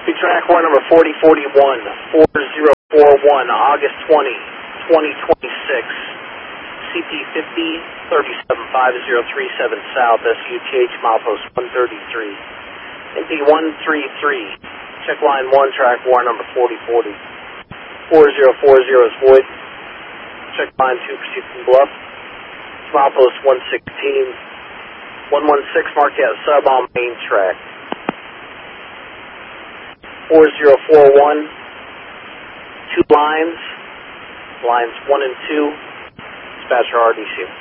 Speed track one number 4041, 4041, August 20, 2026. CP 50, 375037 South, SUTH, milepost 133. NP 133, check line 1, track 1, number 4040. 4040 is void. Check line 2, proceed from Bluff. Milepost 116. 116, mark that sub on main track. 4041, 2 lines, lines 1 and 2. Dispatcher RDC.